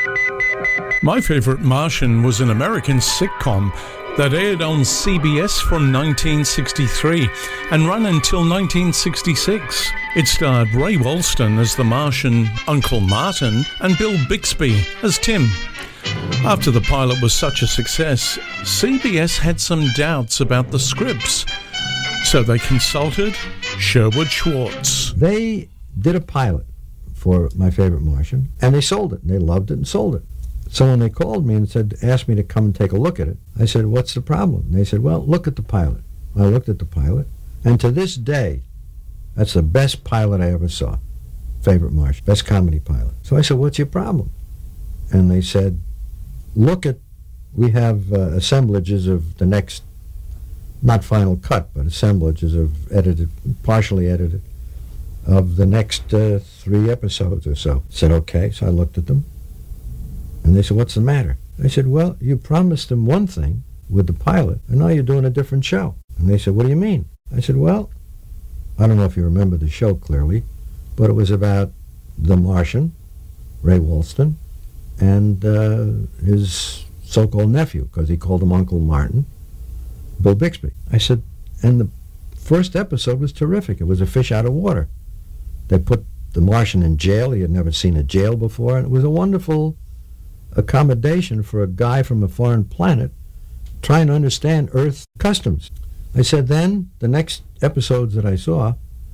My Favorite Martian was an American sitcom that aired on CBS from 1963 and ran until 1966. It starred Ray Walston as the Martian Uncle Martin and Bill Bixby as Tim. After the pilot was such a success, CBS had some doubts about the scripts, so they consulted Sherwood Schwartz. They did a pilot for My Favorite Martian, and they sold it. They loved it and sold it. So when they called me and asked me to come and take a look at it, I said, what's the problem? And they said, well, look at the pilot. I looked at the pilot, and to this day, that's the best pilot I ever saw. Favorite Martian, best comedy pilot. So I said, what's your problem? And they said, we have assemblages of the next, not final cut, but assemblages of partially edited, of the next 3 episodes or so. I said, okay. So I looked at them. And they said, what's the matter? I said, well, you promised them one thing with the pilot, and now you're doing a different show. And they said, what do you mean? I said, well, I don't know if you remember the show clearly, but it was about the Martian, Ray Walston, and his so-called nephew, because he called him Uncle Martin, Bill Bixby. I said, and the first episode was terrific. It was a fish out of water. They put the Martian in jail. He had never seen a jail before, and it was a wonderful accommodation for a guy from a foreign planet trying to understand Earth customs. I said, then the next episodes that I saw,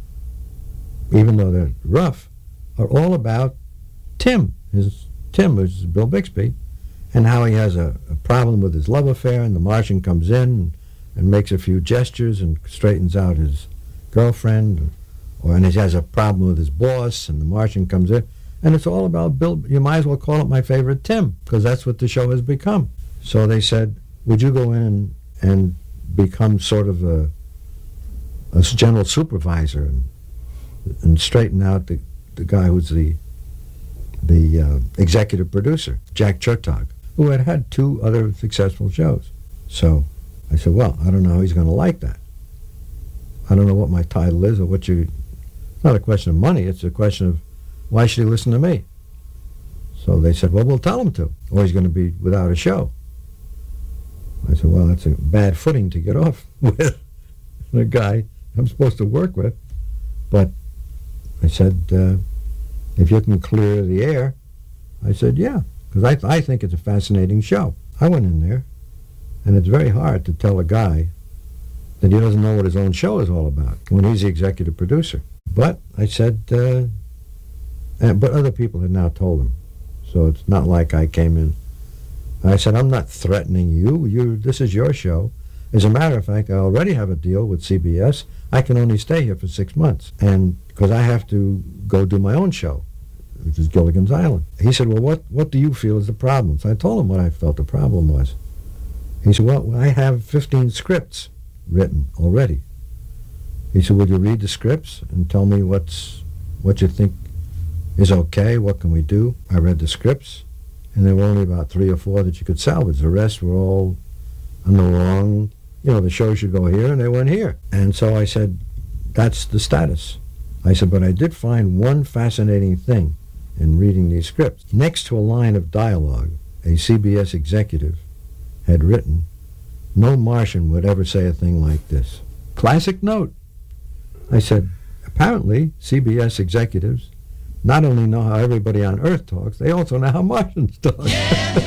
even though they're rough, are all about Tim, which is Bill Bixby, and how he has a problem with his love affair, and the Martian comes in and makes a few gestures and straightens out his girlfriend, and he has a problem with his boss, and the Martian comes in. And it's all about Bill. You might as well call it My Favorite Tim, because that's what the show has become. So they said, would you go in and become sort of a general supervisor and straighten out the guy who's the executive producer, Jack Chertoff, who had 2 other successful shows. So I said, well, I don't know how he's going to like that. I don't know what my title is or it's not a question of money, it's a question of why should he listen to me? So they said, well, we'll tell him to, or he's going to be without a show. I said, well, that's a bad footing to get off with the guy I'm supposed to work with. But I said, if you can clear the air, I said, yeah, because I think it's a fascinating show. I went in there, and it's very hard to tell a guy that he doesn't know what his own show is all about when he's the executive producer. But I said, but other people had now told him, so it's not like I came in. I said, I'm not threatening you. This is your show. As a matter of fact, I already have a deal with CBS. I can only stay here for 6 months, and because I have to go do my own show, which is Gilligan's Island. He said, well, what do you feel is the problem? So I told him what I felt the problem was. He said, well, I have 15 scripts written already. He said, would you read the scripts and tell me what you think is okay, what can we do? I read the scripts, and there were only about 3 or 4 that you could salvage. The rest were all on the wrong, the show should go here, and they went here. And so I said, that's the status. I said, but I did find one fascinating thing in reading these scripts. Next to a line of dialogue, a CBS executive had written, no Martian would ever say a thing like this. Classic note. I said, apparently CBS executives not only know how everybody on Earth talks, they also know how Martians talk. Yeah.